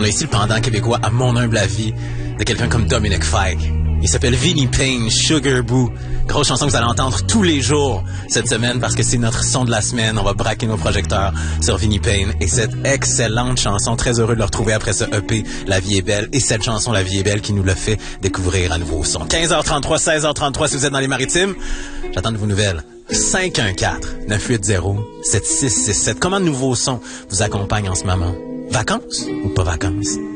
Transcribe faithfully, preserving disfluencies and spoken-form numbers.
On a ici le pendant québécois, à mon humble avis, de quelqu'un comme Dominic Fike. Il s'appelle Vinnie Payne, Sugar Boo. Grosse chanson que vous allez entendre tous les jours cette semaine parce que c'est notre son de la semaine. On va braquer nos projecteurs sur Vinnie Payne et cette excellente chanson. Très heureux de le retrouver après ce E P, La vie est belle. Et cette chanson, La vie est belle, qui nous l'a fait découvrir à nouveau son. quinze heures trente-trois, seize heures trente-trois si vous êtes dans les Maritimes. J'attends de vos nouvelles. cinq un quatre, neuf huit zéro, sept six six sept. Comment de nouveaux sons vous accompagnent en ce moment? Vacances ou pas vacances?